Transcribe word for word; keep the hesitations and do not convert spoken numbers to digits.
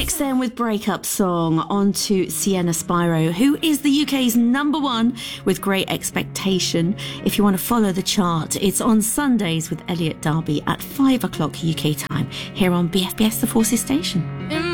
Next then with Breakup Song on to Sienna Spyro, who is the U K's number one with Great Expectation. If you want to follow the chart, it's on Sundays with Elliot Darby at five o'clock U K time here on B F B S The Forces Station.